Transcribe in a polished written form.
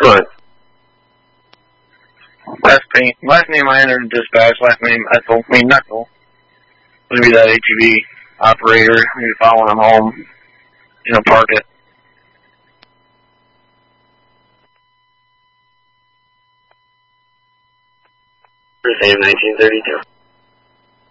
Right. Last name I entered in dispatch, last name Ethel. Maybe that ATV operator, maybe following him home, park it. First name 1932.